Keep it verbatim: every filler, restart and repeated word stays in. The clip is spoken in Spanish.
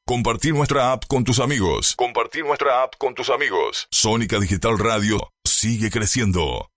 Compartir nuestra app con tus amigos. Compartir nuestra app con tus amigos. Sónica Digital Radio sigue creciendo.